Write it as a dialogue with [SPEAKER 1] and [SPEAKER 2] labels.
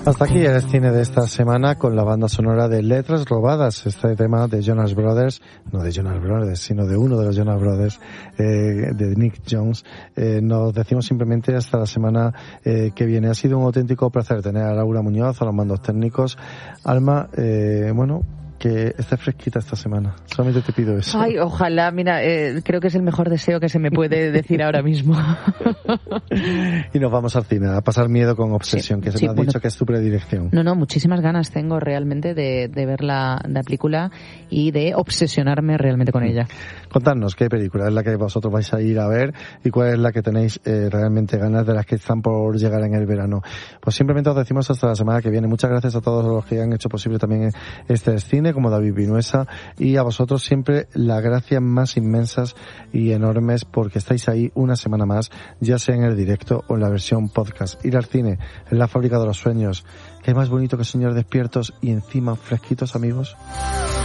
[SPEAKER 1] Hasta aquí el cine de esta semana con la banda sonora de Letras Robadas, este tema de Jonas Brothers, no de Jonas Brothers, sino de uno de los Jonas Brothers, de Nick Jones. Nos decimos simplemente hasta la semana que viene. Ha sido un auténtico placer tener a Laura Muñoz a los mandos técnicos. Alma, que esté fresquita esta semana. Solamente te pido eso.
[SPEAKER 2] Ay, ojalá, mira, creo que es el mejor deseo que se me puede decir ahora mismo.
[SPEAKER 1] Y nos vamos al cine, a pasar miedo con obsesión, que se me ha dicho que es tu predilección.
[SPEAKER 2] No, muchísimas ganas tengo realmente de ver la película y de obsesionarme realmente con ella.
[SPEAKER 1] Contadnos qué película es la que vosotros vais a ir a ver y cuál es la que tenéis realmente ganas de las que están por llegar en el verano. Pues simplemente os decimos hasta la semana que viene. Muchas gracias a todos los que han hecho posible también este cine, como David Vinuesa, y a vosotros siempre las gracias más inmensas y enormes porque estáis ahí una semana más, ya sea en el directo o en la versión podcast. Ir al cine es la fábrica de los sueños. ¿Qué más bonito que soñar despiertos y encima fresquitos, amigos?